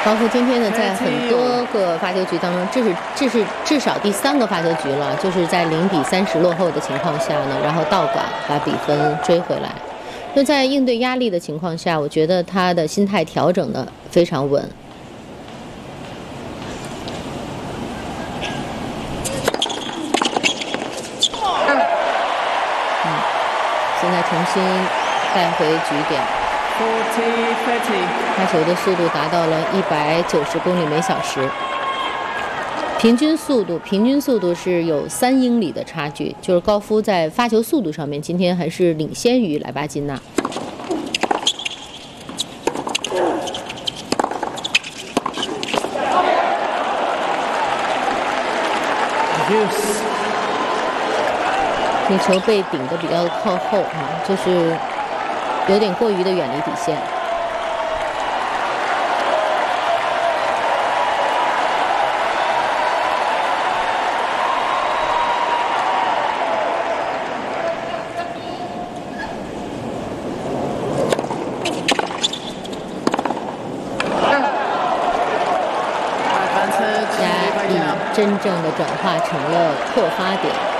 高夫今天呢，在很多个发球局当中，这是至少第3个发球局了，就是在0比30落后的情况下呢，然后倒杆把比分追回来。那在应对压力的情况下，我觉得他的心态调整的非常稳。现在重新带回局点。发球的速度达到了190公里每小时，平均速度是有3英里的差距，就是高夫在发球速度上面今天还是领先于莱巴金纳。这球被顶得比较靠后啊，就是有点过于的远离底线。真正的转化成了破发点。